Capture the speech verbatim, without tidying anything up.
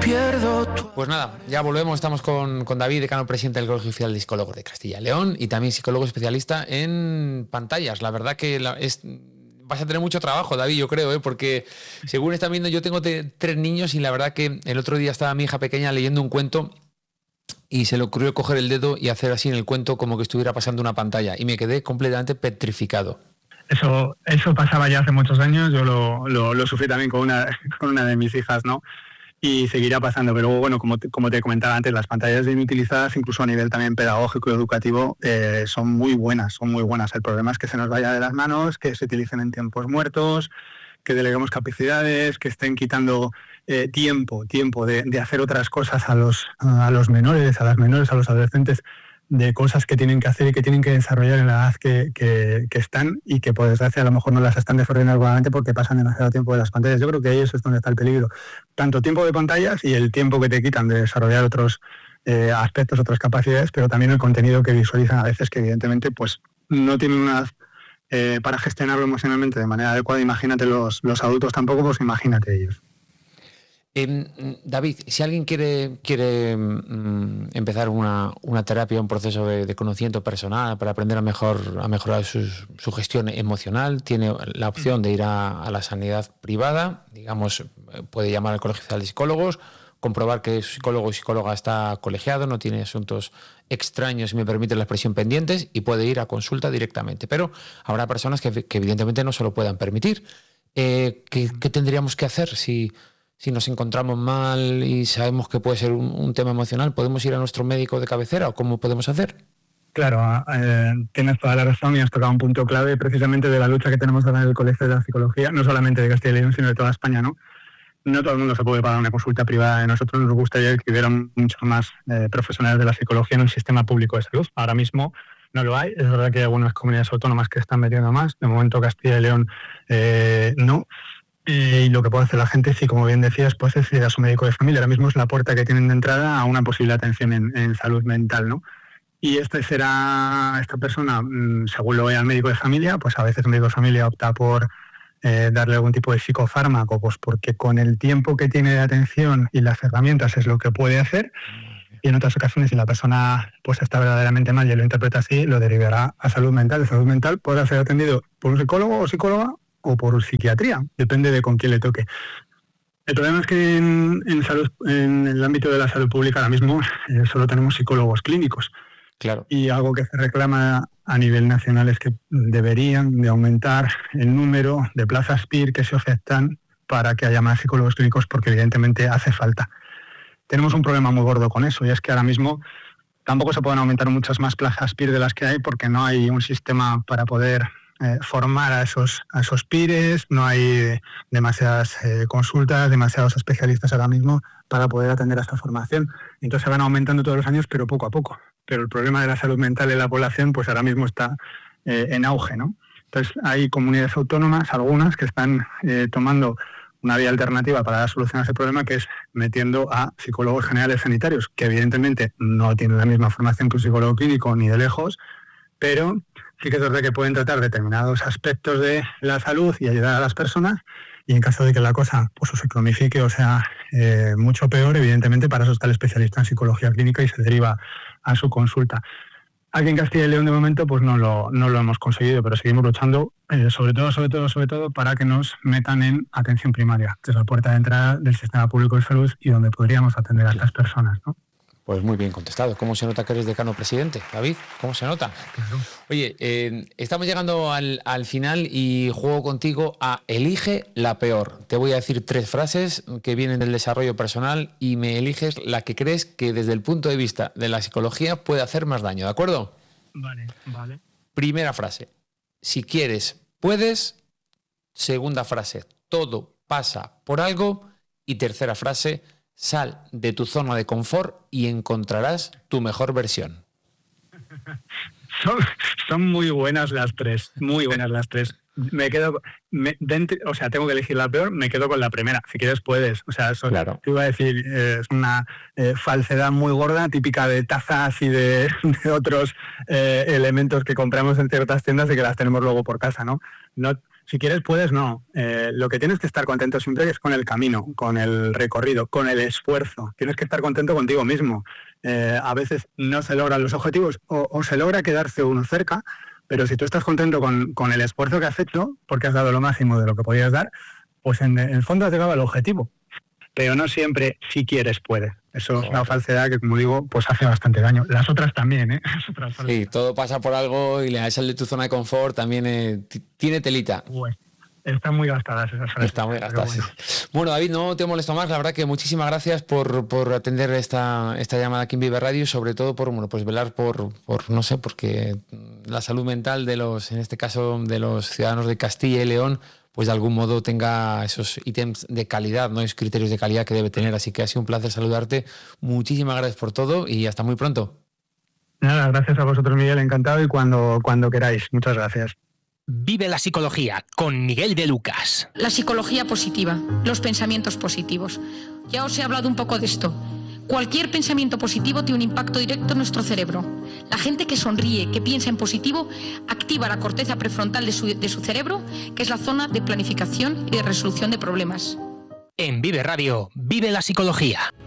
pierdo tu... Pues nada, ya volvemos, estamos con, con David, decano presidente del Colegio Oficial de Psicólogos de Castilla y León y también psicólogo especialista en pantallas. La verdad que la, es, vas a tener mucho trabajo, David, yo creo, ¿eh? Porque según están viendo, yo tengo te, tres niños y la verdad que el otro día estaba mi hija pequeña leyendo un cuento y se le ocurrió coger el dedo y hacer así en el cuento como que estuviera pasando una pantalla y me quedé completamente petrificado. Eso, eso pasaba ya hace muchos años, yo lo, lo, lo sufrí también con una, con una de mis hijas, ¿no? Y seguirá pasando, pero bueno, como te, como te comentaba antes, las pantallas bien utilizadas, incluso a nivel también pedagógico y educativo, eh, son muy buenas, son muy buenas. El problema es que se nos vaya de las manos, que se utilicen en tiempos muertos, que deleguemos capacidades, que estén quitando eh, tiempo, tiempo de, de hacer otras cosas a los, a los menores, a las menores, a los adolescentes, de cosas que tienen que hacer y que tienen que desarrollar en la edad que, que, que están y que por desgracia a lo mejor no las están desarrollando adecuadamente porque pasan demasiado tiempo de las pantallas. Yo creo que ahí eso es donde está el peligro. Tanto tiempo de pantallas y el tiempo que te quitan de desarrollar otros eh, aspectos, otras capacidades, pero también el contenido que visualizan a veces que evidentemente pues no tienen una eh, para gestionarlo emocionalmente de manera adecuada. Imagínate los, los adultos tampoco, pues imagínate ellos. Eh, David, si alguien quiere, quiere mm, empezar una, una terapia, un proceso de, de conocimiento personal para aprender a, mejor, a mejorar su, su gestión emocional, tiene la opción de ir a, a la sanidad privada, digamos, puede llamar al Colegio Oficial de Psicólogos, comprobar que su psicólogo o psicóloga está colegiado, no tiene asuntos extraños, si me permite la expresión, pendientes, y puede ir a consulta directamente. Pero habrá personas que, que evidentemente no se lo puedan permitir. Eh, ¿qué, ¿Qué tendríamos que hacer si... Si nos encontramos mal y sabemos que puede ser un, un tema emocional, ¿podemos ir a nuestro médico de cabecera o cómo podemos hacer? Claro, eh, tienes toda la razón y has tocado un punto clave precisamente de la lucha que tenemos ahora en el Colegio de la Psicología, no solamente de Castilla y León, sino de toda España, ¿no? No todo el mundo se puede pagar una consulta privada. A nosotros nos gustaría que hubiera muchos más eh, profesionales de la psicología en un sistema público de salud. Ahora mismo no lo hay. Es verdad que hay algunas comunidades autónomas que están metiendo más. De momento Castilla y León eh, no. Y lo que puede hacer la gente, sí, como bien decías, pues es ir a su médico de familia. Ahora mismo es la puerta que tienen de entrada a una posible atención en, en salud mental, ¿no? Y este será, esta persona, según lo vea el médico de familia, pues a veces el médico de familia opta por eh, darle algún tipo de psicofármaco, pues porque con el tiempo que tiene de atención y las herramientas es lo que puede hacer. Y en otras ocasiones, si la persona pues está verdaderamente mal y lo interpreta así, lo derivará a salud mental. De salud mental podrá ser atendido por un psicólogo o psicóloga o por psiquiatría, depende de con quién le toque. El problema es que en, en, salud, en el ámbito de la salud pública ahora mismo eh, solo tenemos psicólogos clínicos. Claro. Y algo que se reclama a nivel nacional es que deberían de aumentar el número de plazas P I R que se ofertan para que haya más psicólogos clínicos, porque evidentemente hace falta. Tenemos un problema muy gordo con eso, y es que ahora mismo tampoco se pueden aumentar muchas más plazas P I R de las que hay, porque no hay un sistema para poder Eh, formar a esos, a esos pires, no hay demasiadas eh, consultas, demasiados especialistas ahora mismo para poder atender a esta formación. Entonces se van aumentando todos los años, pero poco a poco. Pero el problema de la salud mental en la población, pues ahora mismo está eh, en auge, ¿no? Entonces hay comunidades autónomas, algunas, que están eh, tomando una vía alternativa para dar solución a ese problema, que es metiendo a psicólogos generales sanitarios, que evidentemente no tienen la misma formación que un psicólogo clínico ni de lejos, pero sí que es verdad que pueden tratar determinados aspectos de la salud y ayudar a las personas, y en caso de que la cosa pues, se cronifique o sea eh, mucho peor, evidentemente para eso está el especialista en psicología clínica y se deriva a su consulta. Aquí en Castilla y León de momento pues no lo, no lo hemos conseguido, pero seguimos luchando eh, sobre todo, sobre todo, sobre todo para que nos metan en atención primaria, que es la puerta de entrada del sistema público de salud y donde podríamos atender a estas personas, ¿no? Pues muy bien contestado. ¿Cómo se nota que eres decano presidente, David? ¿Cómo se nota? Claro. Oye, eh, estamos llegando al, al final y juego contigo a elige la peor. Te voy a decir tres frases que vienen del desarrollo personal y me eliges la que crees que desde el punto de vista de la psicología puede hacer más daño, ¿de acuerdo? Vale, vale. Primera frase, si quieres, puedes. Segunda frase, todo pasa por algo. Y tercera frase, sal de tu zona de confort y encontrarás tu mejor versión. Son, son muy buenas las tres, muy buenas las tres. Me quedo, me, dentro, o sea, tengo que elegir la peor, me quedo con la primera. Si quieres, puedes. O sea, eso claro. Te iba a decir, eh, es una eh, falsedad muy gorda, típica de tazas y de, de otros eh, elementos que compramos en ciertas tiendas y que las tenemos luego por casa, ¿no? No Si quieres, puedes, no. Eh, lo que tienes que estar contento siempre es con el camino, con el recorrido, con el esfuerzo. Tienes que estar contento contigo mismo. Eh, a veces no se logran los objetivos o, o se logra quedarse uno cerca, pero si tú estás contento con, con el esfuerzo que has hecho, porque has dado lo máximo de lo que podías dar, pues en, en el fondo has llegado al objetivo. Pero no siempre, si quieres, puedes. Eso es una falsedad que, como digo, pues hace bastante daño. Las otras también, ¿eh? Las otras sí, todo pasa por algo y le sal de tu zona de confort también eh, t- tiene telita. Pues, están muy gastadas esas frases. Están muy gastadas. Bueno. bueno, David, no te molesto más. La verdad que muchísimas gracias por, por atender esta, esta llamada aquí en Vive Radio y sobre todo por bueno, pues velar por, por, no sé, porque la salud mental de los, en este caso, de los ciudadanos de Castilla y León, pues de algún modo tenga esos ítems de calidad, ¿no? Esos criterios de calidad que debe tener. Así que ha sido un placer saludarte. Muchísimas gracias por todo y hasta muy pronto. Nada, gracias a vosotros, Miguel. Encantado y cuando, cuando queráis. Muchas gracias. Vive la psicología con Miguel de Lucas. La psicología positiva, los pensamientos positivos. Ya os he hablado un poco de esto. Cualquier pensamiento positivo tiene un impacto directo en nuestro cerebro. La gente que sonríe, que piensa en positivo, activa la corteza prefrontal de su, de su cerebro, que es la zona de planificación y de resolución de problemas. En Vive Radio, vive la psicología.